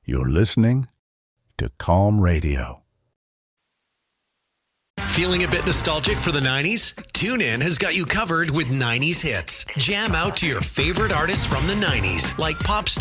You're listening to Calm Radio. Feeling a bit nostalgic for the 90s? TuneIn has got you covered with 90s hits. Jam out to your favorite artists from the 90s, like pop star